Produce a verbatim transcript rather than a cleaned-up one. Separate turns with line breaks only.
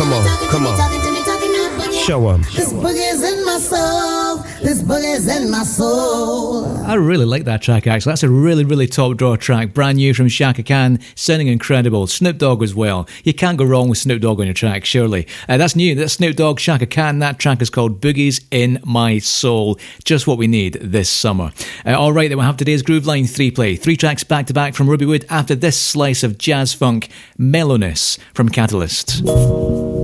come on, come on. Show 'em.
This boogie's in my soul. This boogie's in my soul.
I really like that track, actually. That's a really, really top drawer track. Brand new from Chaka Khan, sounding incredible. Snoop Dogg as well. You can't go wrong with Snoop Dogg on your track, surely. Uh, that's new. That's Snoop Dogg, Chaka Khan. That track is called Boogie's in My Soul. Just what we need this summer. Uh, all right, then we'll have today's Groove Line three play. Three tracks back to back from Ruby Wood after this slice of jazz funk mellowness from Catalyst.